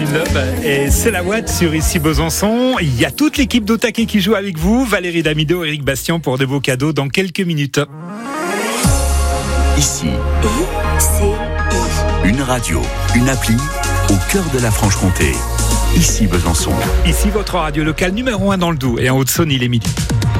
Kevin Love et c'est la Watt sur Ici Besançon. Il y a toute l'équipe d'Au-Taquet qui joue avec vous. Valérie Damido, Eric Bastien pour de beaux cadeaux dans quelques minutes. Ici, une radio, une appli au cœur de la Franche-Comté. Ici Besançon. Ici votre radio locale numéro 1 dans le Doubs et en Haute-Saône, il est midi.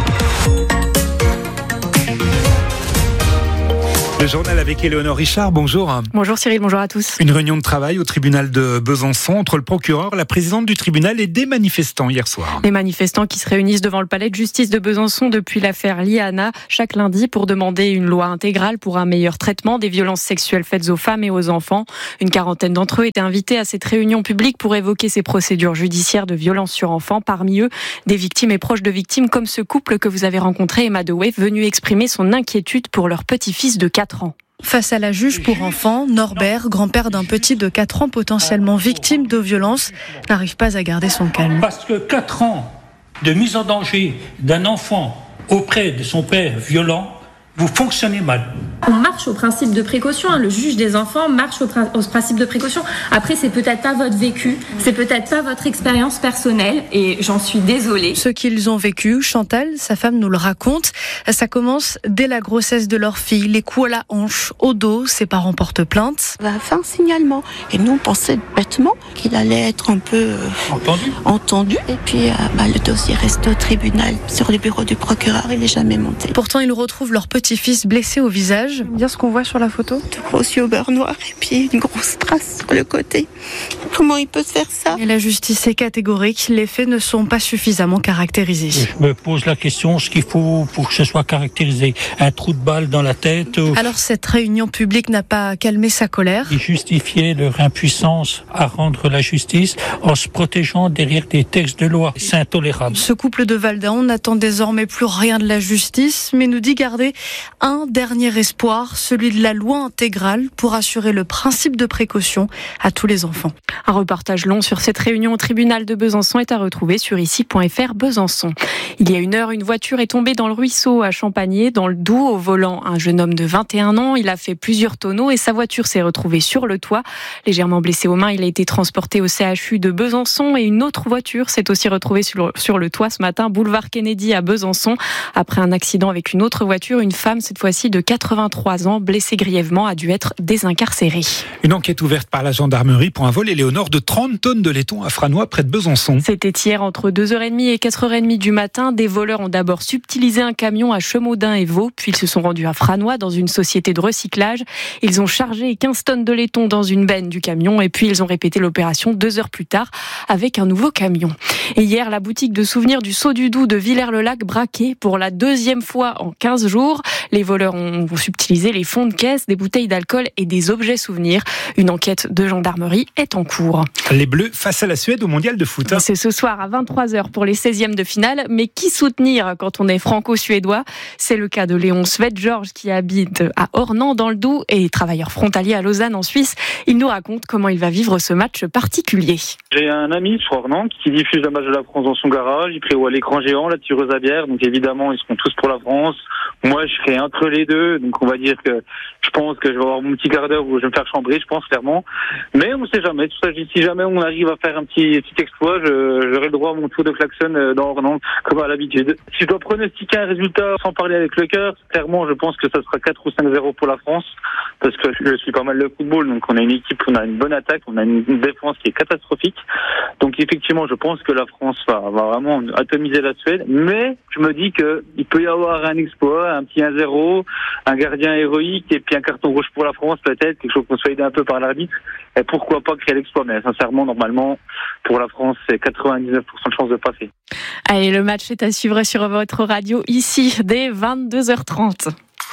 Le journal avec Éléonore Richard, bonjour. Bonjour Cyril, bonjour à tous. Une réunion de travail au tribunal de Besançon entre le procureur, la présidente du tribunal et des manifestants hier soir. Les manifestants qui se réunissent devant le palais de justice de Besançon depuis l'affaire Liana chaque lundi pour demander une loi intégrale pour un meilleur traitement des violences sexuelles faites aux femmes et aux enfants. Une quarantaine d'entre eux étaient invités à cette réunion publique pour évoquer ces procédures judiciaires de violences sur enfants. Parmi eux, des victimes et proches de victimes comme ce couple que vous avez rencontré, Emma Dewey, venu exprimer son inquiétude pour leur petit-fils de 4 ans. Face à la juge pour enfants, Norbert, grand-père d'un petit de 4 ans potentiellement victime de violences, n'arrive pas à garder son calme. Parce que 4 ans de mise en danger d'un enfant auprès de son père violent, vous fonctionnez mal. On marche au principe de précaution, le juge des enfants marche au principe de précaution. Après, c'est peut-être pas votre vécu, c'est peut-être pas votre expérience personnelle et j'en suis désolée. Ce qu'ils ont vécu, Chantal, sa femme nous le raconte, ça commence dès la grossesse de leur fille, les coups à la hanche, au dos, ses parents portent plainte. On a fait un signalement et nous on pensait bêtement qu'il allait être un peu entendu. Et puis le dossier reste au tribunal, sur le bureau du procureur, il n'est jamais monté. Pourtant, ils retrouvent leur petit-fils blessé au visage. Bien ce qu'on voit sur la photo. De gros yeux au beurre noir et puis une grosse trace sur le côté. Comment il peut se faire ça ? Et la justice est catégorique, les faits ne sont pas suffisamment caractérisés. Je me pose la question, ce qu'il faut pour que ce soit caractérisé. Un trou de balle dans la tête. Alors cette réunion publique n'a pas calmé sa colère. Ils justifiaient leur impuissance à rendre la justice en se protégeant derrière des textes de loi. C'est intolérable. Ce couple de Val-d'Aon n'attend désormais plus rien de la justice, mais nous dit garder un dernier espoir, celui de la loi intégrale pour assurer le principe de précaution à tous les enfants. Un reportage long sur cette réunion au tribunal de Besançon est à retrouver sur ici.fr Besançon. Il y a 1 heure, une voiture est tombée dans le ruisseau à Champagné, dans le Doubs, au volant un jeune homme de 21 ans. Il a fait plusieurs tonneaux et sa voiture s'est retrouvée sur le toit. Légèrement blessé aux mains, il a été transporté au CHU de Besançon et une autre voiture s'est aussi retrouvée sur le toit ce matin, boulevard Kennedy à Besançon. Après un accident avec une autre voiture, une femme, cette fois-ci de 83 ans, blessée grièvement, a dû être désincarcérée. Une enquête ouverte par la gendarmerie pour un vol, Éléonore, de 30 tonnes de laiton à Franois, près de Besançon. C'était hier entre 2h30 et 4h30 du matin. Des voleurs ont d'abord subtilisé un camion à Chemaudin et Vaud, puis ils se sont rendus à Franois dans une société de recyclage. Ils ont chargé 15 tonnes de laiton dans une benne du camion et puis ils ont répété l'opération 2 heures plus tard avec un nouveau camion. Et hier, la boutique de souvenirs du Saut du Doubs de Villers-le-Lac braquée pour la 2e fois en 15 jours. Les voleurs ont subtilisé les fonds de caisse, des bouteilles d'alcool et des objets souvenirs. Une enquête de gendarmerie est en cours. Les Bleus face à la Suède au mondial de foot. C'est ce soir à 23h pour les 16e de finale. Mais qui soutenir quand on est franco-suédois ? C'est le cas de Léon Sved-Georges qui habite à Ornans dans le Doubs et travailleur frontalier à Lausanne en Suisse. Il nous raconte comment il va vivre ce match particulier. J'ai un ami sur Ornans qui diffuse le match de la France dans son garage. Il prévoit l'écran géant, la tireuse à bière. Donc évidemment, ils seront tous pour la France. Moi, je serai entre les deux. Donc on va dire que je pense que je vais avoir mon petit quart d'heure où je vais me faire chambrer, je pense clairement. Mais on ne sait jamais. Tout ça, si jamais on arrive à faire un petit exploit, j'aurai le droit à mon tour de klaxon dans Ornans, comme à l'habitude. Si je dois pronostiquer un résultat sans parler avec le cœur, clairement, je pense que ça sera 4 ou 5-0 pour la France. Parce que je suis pas mal le football. Donc on a une équipe, on a une bonne attaque, on a une défense qui est catastrophique. Donc effectivement, je pense que la France va vraiment atomiser la Suède. Mais je me dis qu'il peut y avoir un exploit, un petit 1-0, un gardien héroïque et puis un carton rouge pour la France peut-être, quelque chose qu'on soit aidé un peu par l'arbitre. Et pourquoi pas créer l'exploit. Mais sincèrement, normalement, pour la France, c'est 99% de chance de passer. Allez, le match est à suivre sur votre radio ici dès 22h30.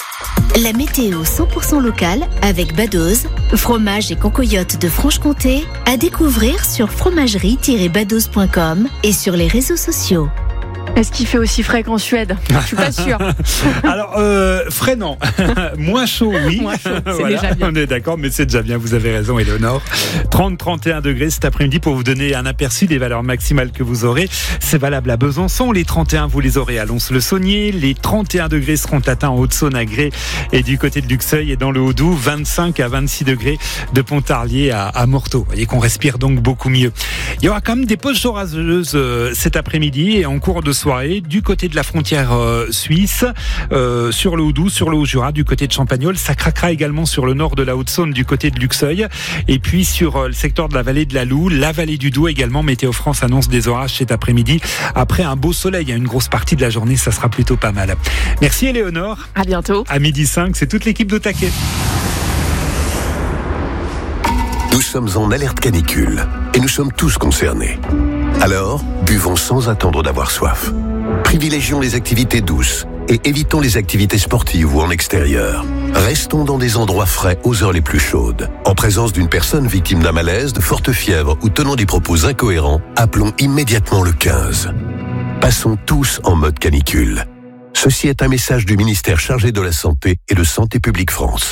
La météo 100% locale avec Badoz, fromage et concoyote de Franche-Comté, à découvrir sur fromagerie-badoz.com et sur les réseaux sociaux. Est-ce qu'il fait aussi frais qu'en Suède ? Je suis pas sûre. Alors, frais non. Moins chaud, oui. Moins chaud, c'est déjà bien. On est d'accord, mais c'est déjà bien, vous avez raison, Éléonore. 30-31 degrés cet après-midi pour vous donner un aperçu des valeurs maximales que vous aurez. C'est valable à Besançon. Les 31, vous les aurez à Lons-le-Saunier. Les 31 degrés seront atteints en Haute-Saône à Grès et du côté de Luxeuil et dans le Haut-Doubs. 25 à 26 degrés de Pontarlier à Morteau. Vous voyez qu'on respire donc beaucoup mieux. Il y aura quand même des pauses orageuses cet après-midi et en cours de soirée du côté de la frontière suisse, sur le Haut-Doubs, sur le Haut-Jura, du côté de Champagnole. Ça craquera également sur le nord de la Haute-Saône, du côté de Luxeuil. Et puis sur le secteur de la vallée de la Loue, la vallée du Doubs également. Météo France annonce des orages cet après-midi. Après un beau soleil, il y a une grosse partie de la journée, ça sera plutôt pas mal. Merci Éléonore. À bientôt. À 12h05, c'est toute l'équipe d'Au Taquet. Nous sommes en alerte canicule et nous sommes tous concernés. Alors, buvons sans attendre d'avoir soif. Privilégions les activités douces et évitons les activités sportives ou en extérieur. Restons dans des endroits frais aux heures les plus chaudes. En présence d'une personne victime d'un malaise, de forte fièvre ou tenant des propos incohérents, appelons immédiatement le 15. Passons tous en mode canicule. Ceci est un message du ministère chargé de la Santé et de Santé publique France.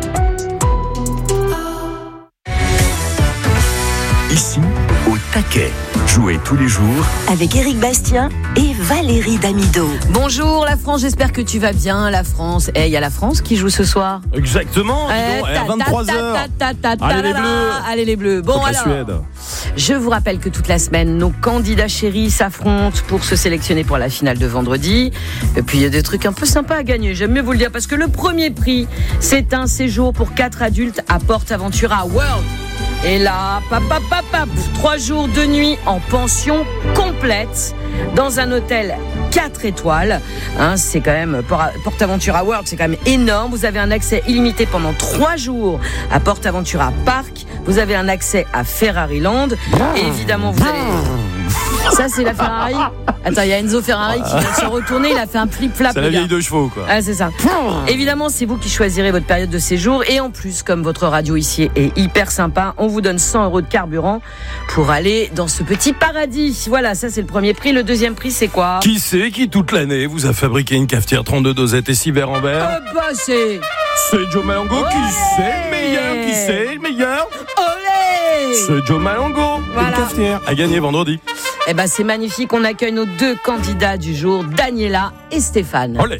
Ici, Au Taquet. Jouez tous les jours avec Éric Bastien et Valérie Damido. Bonjour la France, j'espère que tu vas bien. La France, il y a la France qui joue ce soir. Exactement, à 23h. Allez les Bleus. Allez les Bleus. Bon contre alors, la Suède. Je vous rappelle que toute la semaine, nos candidats chéris s'affrontent pour se sélectionner pour la finale de vendredi. Et puis il y a des trucs un peu sympas à gagner, j'aime mieux vous le dire, parce que le premier prix, c'est un séjour pour 4 adultes à PortAventura World. Et là, 3 jours de nuit en pension complète dans un hôtel 4 étoiles. C'est quand même, PortAventura World, c'est quand même énorme. Vous avez un accès illimité pendant 3 jours à PortAventura Park. Vous avez un accès à Ferrariland. Et évidemment, vous allez... Ça, c'est la Ferrari. Attends, il y a Enzo Ferrari qui vient de se retourner. Il a fait un flip-flap. C'est la vieille 2 chevaux, quoi. Ah, c'est ça. Évidemment, c'est vous qui choisirez votre période de séjour. Et en plus, comme votre radio ici est hyper sympa, on vous donne 100 € de carburant pour aller dans ce petit paradis. Voilà, ça, c'est le premier prix. Le deuxième prix, c'est quoi ? Qui c'est qui, toute l'année, vous a fabriqué une cafetière 32 dosettes et 6 verres en verre ? C'est Joe Malongo. Qui c'est le meilleur ? Qui c'est le meilleur ? Olé ! C'est Joe Malongo. Voilà. Une cafetière à gagner vendredi. Eh ben, c'est magnifique. On accueille nos 2 candidats du jour, Daniela et Stéphane. Olé.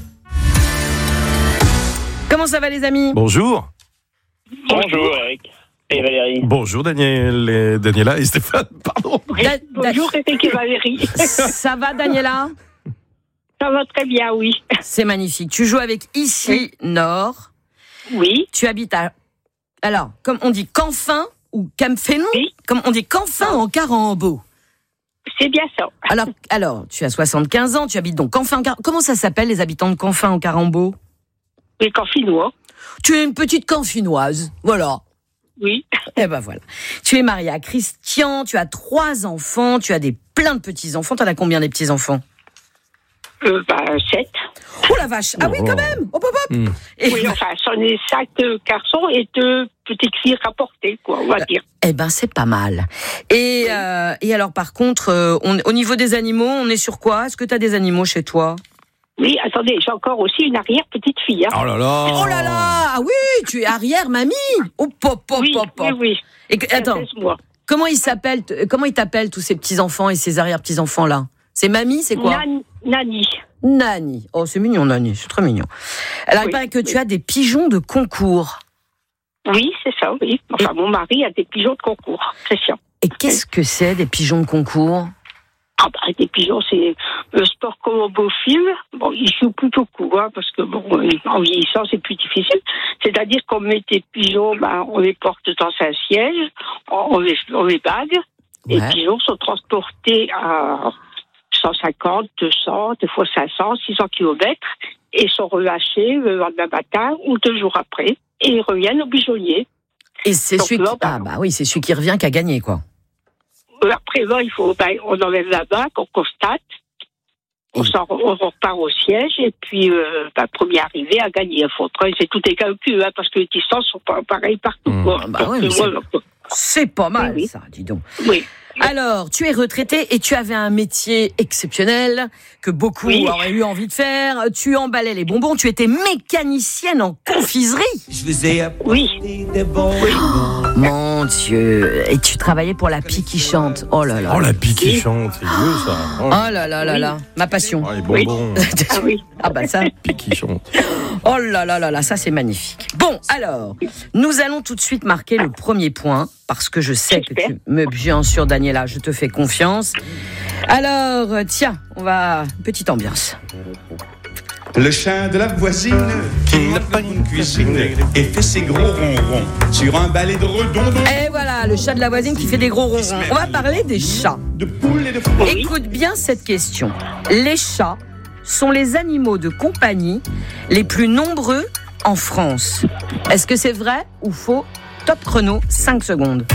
Comment ça va, les amis ? Bonjour. Bonjour, Eric et Valérie. Bonjour, Daniela et Stéphane, pardon. Bonjour, Eric et Valérie. Ça va, Daniela ? Ça va très bien, oui. C'est magnifique. Tu joues avec Ici Nord. Oui. Tu habites à... Alors, comme on dit Canfin ou Camphénon, oui. Comme on dit Canfin en Carambeau. C'est bien ça. Alors, tu as 75 ans, tu habites donc Canfin. Comment ça s'appelle, les habitants de Canfin en Carambeau ? Les Canfinois. Tu es une petite Canfinoise, voilà. Oui. Eh ben voilà. Tu es mariée à Christian, tu as 3 enfants, tu as plein de petits-enfants. T'en as combien des petits-enfants ? 7. Oh la vache. Ah oui, quand même. Hop, hop, hop. Oui, enfin, j'en ai 5 garçons et 2 petites filles rapportées, quoi, on va dire. Eh ben, c'est pas mal. Et alors, par contre, au niveau des animaux, on est sur quoi ? Est-ce que tu as des animaux chez toi ? Oui, attendez, j'ai encore aussi une arrière-petite-fille. Oh là là. Oh là là. Ah oui, tu es arrière-mamie. Oh, pop, pop, oui, pop, pop. Oui. Et attends, comment ils t'appellent tous ces petits-enfants et ces arrière-petits-enfants-là ? C'est mamie, c'est quoi ? Nani. Oh, c'est mignon, Nani. C'est très mignon. Alors, il paraît que tu as des pigeons de concours. Oui, c'est ça, oui. Enfin, mon mari a des pigeons de concours, Christian. Et qu'est-ce que c'est, des pigeons de concours ? Des pigeons, c'est le sport comme au beau film. Bon, ils jouent plus beaucoup, parce que, en vieillissant, c'est plus difficile. C'est-à-dire qu'on met des pigeons, on les porte dans un siège, on les bague. Ouais. Les pigeons sont transportés à 150, 200, des fois 500, 600 kilomètres et sont relâchés le lendemain matin ou 2 jours après et ils reviennent au pigeonnier. Et c'est celui c'est celui qui revient qui a gagné, quoi. Après, on enlève la bague, on constate, on repart au siège et puis premier arrivé a gagné. C'est tout est calculé, parce que les distances sont pas pareilles partout. C'est pas mal, ça, dis donc. Oui. Alors, tu es retraité et tu avais un métier exceptionnel que beaucoup auraient eu envie de faire. Tu emballais les bonbons, tu étais mécanicienne en confiserie. Oui. Mon Dieu. Et tu travaillais pour la Pie qui chante. Oh là là. Oh, la Pie qui chante, c'est vieux ça. Oh là là là là. Ma passion. Oh, les bonbons. Ah bah ça. Pie qui chante. Oh là là là là, ça c'est magnifique. Bon, alors, nous allons tout de suite marquer le premier point, parce que je sais que tu me... Bien sûr, Daniela, je te fais confiance. Alors, tiens, on va... Petite ambiance. Le chat de la voisine qui n'a pas une cuisine et fait ses gros ronrons sur un balai de redondons. Et voilà, le chat de la voisine qui fait des gros ronrons. On va parler des chats. De poules et de frelons. Écoute bien cette question. Les chats sont les animaux de compagnie les plus nombreux en France. Est-ce que c'est vrai ou faux? Top chrono, 5 secondes.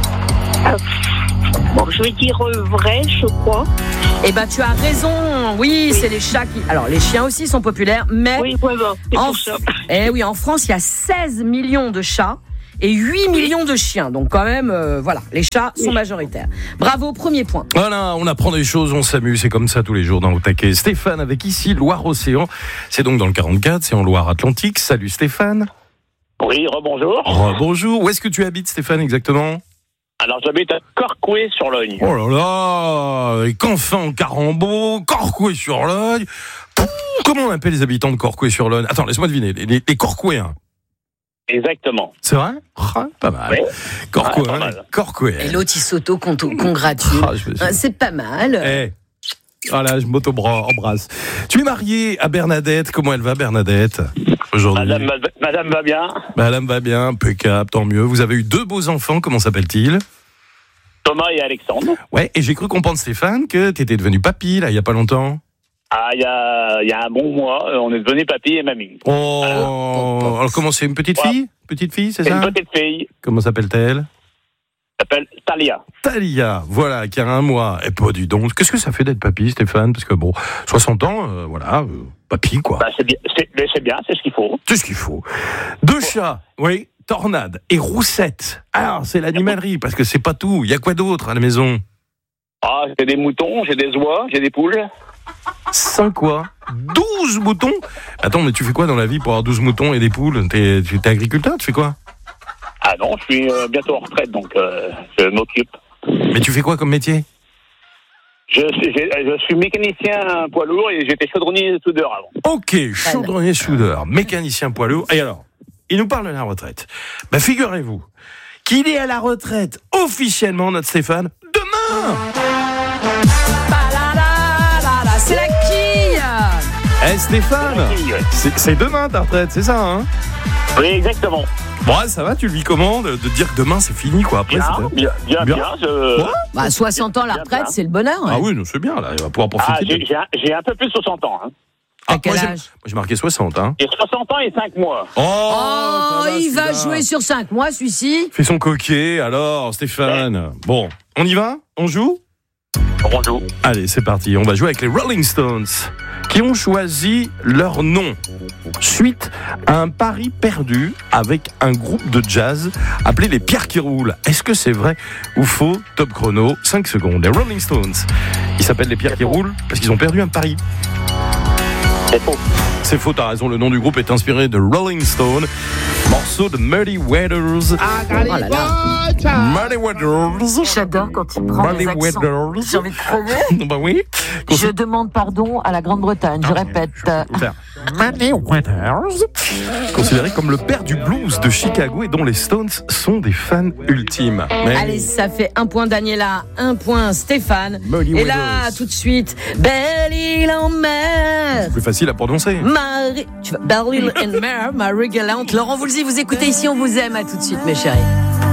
Bon, je vais dire vrai, je crois. Eh ben, tu as raison. Oui, c'est les chats qui... Alors, les chiens aussi sont populaires, mais... Oui, vraiment, c'est pour ça. Eh oui, en France, il y a 16 millions de chats et 8 millions de chiens. Donc, quand même, voilà, les chats sont majoritaires. Bravo, premier point. Voilà, on apprend des choses, on s'amuse, c'est comme ça tous les jours dans Au Taquet. Stéphane avec ici Loire-Océan. C'est donc dans le 44, c'est en Loire-Atlantique. Salut Stéphane. Oui, rebonjour. Rebonjour. Où est-ce que tu habites, Stéphane, exactement? Alors, j'habite à Corcouët-sur-Logne. Oh là là, et qu'enfin Carambeau, Corcouët-sur-Logne. Comment on appelle les habitants de Corcouët-sur-Logne? Attends, laisse-moi deviner, les Corcouéens. Exactement. C'est vrai? Pas mal. Oui. Corcouët. Et l'autre, il s'auto-congratule. C'est pas mal. Voilà, je m'auto-embrasse. Tu es marié à Bernadette. Comment elle va, Bernadette, aujourd'hui? Madame va bien. Madame va bien, impeccable, tant mieux. Vous avez eu 2 beaux enfants, comment s'appellent-ils? Thomas et Alexandre. Ouais, et j'ai cru comprendre, Stéphane, que tu étais devenu papy, là, il y a pas longtemps. Ah, il y a un bon mois, on est devenu papy et mamie. Oh, alors comment c'est, une petite fille? Petite fille, c'est ça? Une petite fille. Comment s'appelle-t-elle? S'appelle Talia. Talia, voilà, qui a 1 mois. Et pas du donc. Qu'est-ce que ça fait d'être papy, Stéphane? Parce que bon, 60 ans, voilà, papy, quoi. Bah, c'est bien, c'est ce qu'il faut. C'est ce qu'il faut. 2 chats, oui, Tornade et Roussette. Alors, c'est l'animalerie, parce que c'est pas tout. Il y a quoi d'autre à la maison? Ah, j'ai des moutons, j'ai des oies, j'ai des poules. 5 quoi? 12 moutons? Attends, mais tu fais quoi dans la vie pour avoir 12 moutons et des poules? T'es agriculteur, tu fais quoi? Ah non, je suis bientôt en retraite, donc je m'occupe. Mais tu fais quoi comme métier? Je suis mécanicien poids lourd et j'étais chaudronnier soudeur avant. Ok, chaudronnier soudeur, mécanicien poids lourd. Et alors, il nous parle de la retraite. Bah figurez-vous qu'il est à la retraite officiellement, notre Stéphane, demain. C'est la quille. Stéphane, c'est demain ta retraite, c'est ça, hein? Oui, exactement. Bon, ça va, tu le vis comment de dire que demain c'est fini, quoi? Après, Bah, 60 ans la retraite, c'est le bonheur. Ah oui, non, c'est bien, là, il va pouvoir profiter. J'ai un peu plus de 60 ans. Hein. À quel âge? Moi, j'ai marqué 60, hein. J'ai 60 ans et 5 mois. Oh, il va jouer sur 5 mois, celui-ci. Fais son coquet, alors, Stéphane. Ouais. Bon, on y va? On joue? On joue. Allez, c'est parti. On va jouer avec les Rolling Stones, qui ont choisi leur nom suite à un pari perdu avec un groupe de jazz appelé les Pierres qui roulent. Est-ce que c'est vrai ou faux? Top chrono, 5 secondes. Les Rolling Stones, ils s'appellent les Pierres qui roulent parce qu'ils ont perdu un pari. C'est faux. C'est faux, t'as raison. Le nom du groupe est inspiré de Rolling Stone, morceau de Muddy Waters. Oh là là. Muddy Waters. J'adore quand il prend les accents. J'ai envie de crever. Bah oui. Je demande pardon à la Grande-Bretagne. Je répète. Muddy Waters. Considéré comme le père du blues de Chicago et dont les Stones sont des fans ultimes. Mais... Allez, ça fait 1 point Daniela, 1 point Stéphane. Muddy et Waters. Là, tout de suite, Belle île en mer. C'est plus facile à prononcer. Belle île en mer, Marie galante. Laurent Voulzy, vous écoutez ici, on vous aime. À tout de suite, mes chéris.